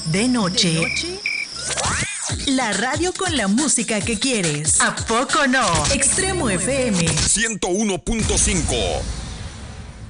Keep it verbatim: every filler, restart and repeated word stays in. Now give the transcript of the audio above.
de noche. ¿De noche? La radio con la música que quieres. ¿A poco no? Extremo F M ciento uno punto cinco.